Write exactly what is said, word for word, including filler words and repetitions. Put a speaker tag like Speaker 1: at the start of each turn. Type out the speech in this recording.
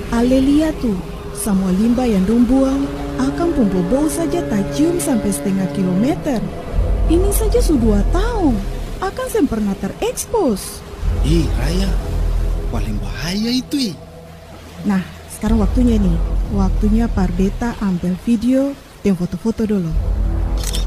Speaker 1: Ale lihat tuh, semua limbah yang dong buang akan pumpu bau saja tak cium sampai setengah kilometer. Ini saja sudah dua tahun, akan sem pernah terekspos.
Speaker 2: Ih, Raya, paling bahaya itu. Eh.
Speaker 1: Nah, sekarang waktunya nih. Waktunya Pardeta ambil video dan foto-foto dulu.